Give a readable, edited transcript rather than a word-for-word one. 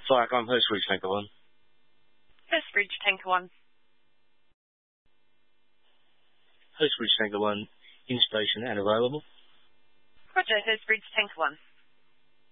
Flycom, Host Bridge Tanker 1. Host Bridge Tanker 1. Host Bridge Tanker 1, in station and available. Roger, Host Bridge Tanker 1.